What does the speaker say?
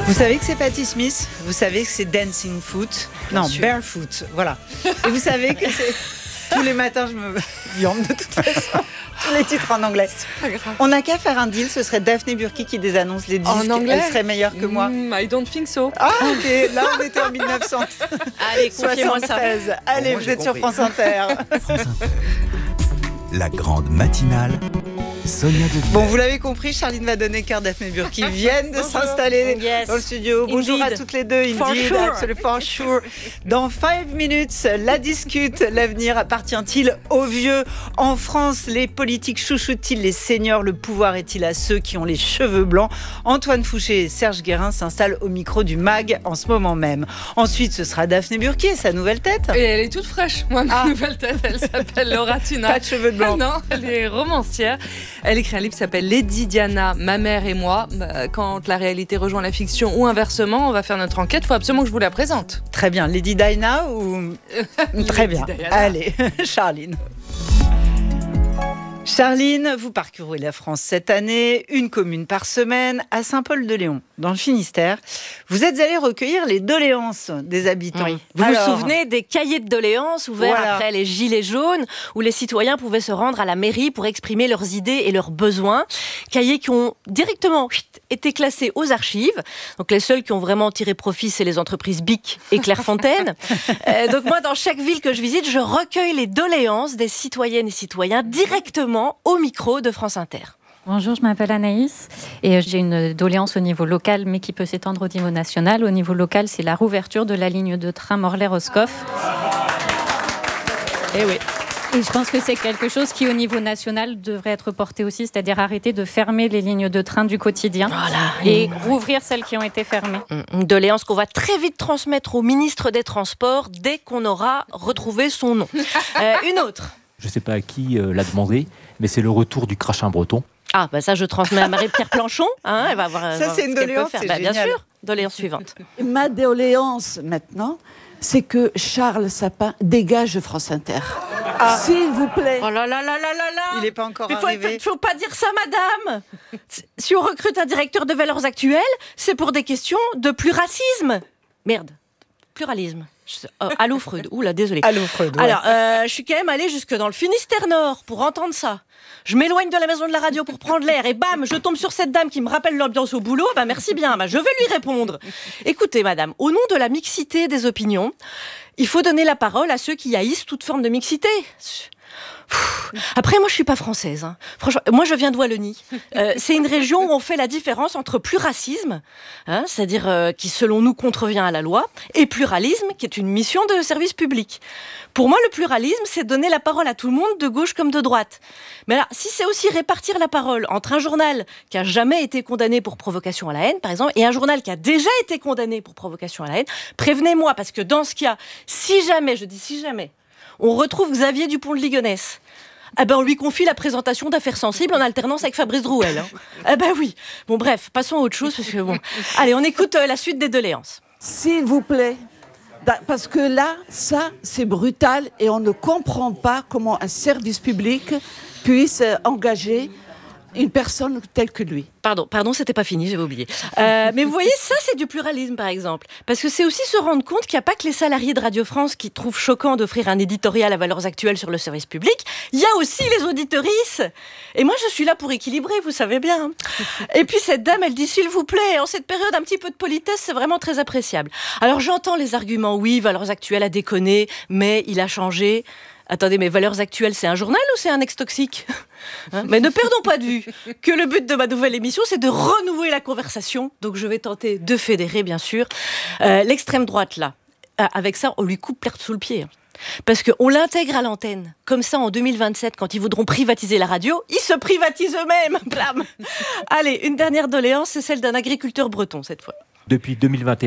Vous savez que c'est Patti Smith, vous savez que c'est Dancing Foot, non, Barefoot, voilà. Et vous savez que c'est... Tous les matins, je me viande de toute façon. Tous les titres en anglais. C'est pas grave. On n'a qu'à faire un deal, ce serait Daphné Burki qui désannonce les disques. En anglais, elle serait meilleure que moi. I don't think so. Ah, ok, là on était en 1973. Allez, confiez-moi ça. Allez, Moi, vous j'ai êtes sur compris. France Inter. France Inter. La grande matinale, Sonia De Villers. Bon, vous l'avez compris, Charline Vanhoenacker, Daphné Burki viennent de s'installer Yes. dans le studio. Bonjour Indeed. à toutes les deux. For Indeed, sure. absolument, for sure. Dans 5 minutes, la discute. L'avenir appartient-il aux vieux? En France, les politiques chouchoutent-ils les seniors? Le pouvoir est-il à ceux qui ont les cheveux blancs? Antoine Fouché et Serge Guérin s'installent au micro du MAG en ce moment même. Ensuite, ce sera Daphné Burki et sa nouvelle tête. Et elle est toute fraîche. Moi, ma Ah. nouvelle tête, elle s'appelle Laura Tuna. Pas de cheveux blancs. Non, elle est romancière. Elle écrit un livre qui s'appelle Lady Diana, ma mère et moi. Quand la réalité rejoint la fiction ou inversement, on va faire notre enquête. Il faut absolument que je vous la présente. Très bien. Lady Diana ou... Très bien. Diana. Allez, Charline. Charline, vous parcourez la France cette année, une commune par semaine, à Saint-Paul-de-Léon, dans le Finistère. Vous êtes allé recueillir les doléances des habitants. Oui. Vous Alors, vous souvenez des cahiers de doléances ouverts Voilà. après les Gilets jaunes, où les citoyens pouvaient se rendre à la mairie pour exprimer leurs idées et leurs besoins. Cahiers qui ont directement été classés aux archives. Donc les seuls qui ont vraiment tiré profit, c'est les entreprises Bic et Clairefontaine. Donc moi, dans chaque ville que je visite, je recueille les doléances des citoyennes et citoyens directement au micro de France Inter. Bonjour, je m'appelle Anaïs et j'ai une doléance au niveau local mais qui peut s'étendre au niveau national. Au niveau local, c'est la rouverture de la ligne de train Morlaix-Roscoff. Eh oui. Et je pense que c'est quelque chose qui, au niveau national, devrait être porté aussi, c'est-à-dire arrêter de fermer les lignes de train du quotidien et rouvrir celles qui ont été fermées. Une doléance qu'on va très vite transmettre au ministre des Transports dès qu'on aura retrouvé son nom. Une autre. Je ne sais pas à qui l'a demandé, mais c'est le retour du crachin breton. Ah, bah ça, je transmets à Marie-Pierre Planchon. Hein, elle va voir, Ça, voir c'est une ce qu'elle peut doléance, faire. c'est Bah, bien génial. sûr. Doléance suivante. Ma doléance maintenant, c'est que Charles Sapin dégage de France Inter. S'il vous plaît. Oh là là là là là là. il n'est pas encore Mais arrivé. faut pas dire ça, madame. Si on recrute un directeur de Valeurs Actuelles, c'est pour des questions de pluralisme. Merde. Pluralisme. Allô, Freud. Oula, désolé. Allô, Freud. ouais. Alors, je suis quand même allée jusque dans le Finistère Nord pour entendre ça. Je m'éloigne de la maison de la radio pour prendre l'air et bam, je tombe sur cette dame qui me rappelle l'ambiance au boulot. Bah merci bien, bah, je vais lui répondre. Écoutez, madame, au nom de la mixité des opinions, il faut donner la parole à ceux qui haïssent toute forme de mixité. Après, moi, je suis pas française. Hein. Franchement, moi, je viens de Wallonie. C'est une région où on fait la différence entre pluralisme, hein, c'est-à-dire qui, selon nous, contrevient à la loi, et pluralisme, qui est une mission de service public. Pour moi, le pluralisme, c'est donner la parole à tout le monde, de gauche comme de droite. Mais là, si c'est aussi répartir la parole entre un journal qui a jamais été condamné pour provocation à la haine, par exemple, et un journal qui a déjà été condamné pour provocation à la haine, prévenez-moi, parce que dans ce cas, si jamais, je dis si jamais, on retrouve Xavier Dupont de Ligonnès, eh ben on lui confie la présentation d'Affaires sensibles en alternance avec Fabrice Drouel. Hein. Eh ben oui. Bon bref, passons à autre chose parce que bon. Allez, on écoute la suite des doléances. S'il vous plaît. Parce que là, ça, c'est brutal et on ne comprend pas comment un service public puisse engager une personne telle que lui. Pardon, c'était pas fini, j'avais oublié. Mais vous voyez, ça, c'est du pluralisme, par exemple. Parce que c'est aussi se rendre compte qu'il n'y a pas que les salariés de Radio France qui trouvent choquant d'offrir un éditorial à Valeurs Actuelles sur le service public. Il y a aussi les auditrices. Et moi, je suis là pour équilibrer, vous savez bien. Et puis, cette dame, elle dit, s'il vous plaît, en cette période, un petit peu de politesse, c'est vraiment très appréciable. Alors, j'entends les arguments. Oui, Valeurs Actuelles a déconné, mais il a changé. Attendez, mais Valeurs Actuelles, c'est un journal ou c'est un ex-toxique ? Hein, mais ne perdons pas de vue que le but de ma nouvelle émission, c'est de renouer la conversation. Donc je vais tenter de fédérer, bien sûr. L'extrême droite, là, avec ça, on lui coupe l'herbe sous le pied. Parce qu'on l'intègre à l'antenne. Comme ça, en 2027, quand ils voudront privatiser la radio, ils se privatisent eux-mêmes. Blam. Allez, une dernière doléance, c'est celle d'un agriculteur breton, cette fois. Depuis 2021,